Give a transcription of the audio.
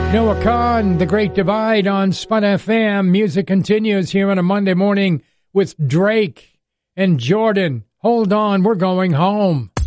Noah Kahn, The Great Divide on Spun FM. Music continues here on a Monday morning with Drake and Jordan. Hold on, we're going home.